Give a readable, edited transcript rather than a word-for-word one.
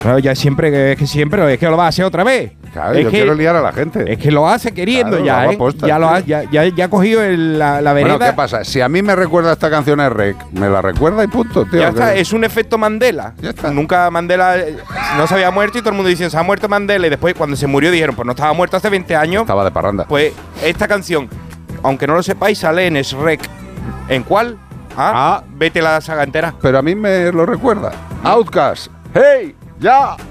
No, ya siempre, es que lo va a hacer otra vez. Claro, es yo que, quiero liar a la gente. Es que lo hace queriendo, Claro, ya, lo hago aposta, ya ha cogido la vereda. Bueno, ¿qué pasa? Si a mí me recuerda esta canción de Rec, me la recuerda y punto, tío. Ya está, es un efecto Mandela. Ya está. Nunca Mandela no se había muerto y todo el mundo diciendo, se ha muerto Mandela. Y después, cuando se murió, dijeron, pues no estaba muerto hace 20 años. Estaba de parranda. Pues esta canción, aunque no lo sepáis, sale en Shrek. ¿En cuál? Vete la saga entera. Pero a mí me lo recuerda. Outcast. ¡Hey! ¡Ya!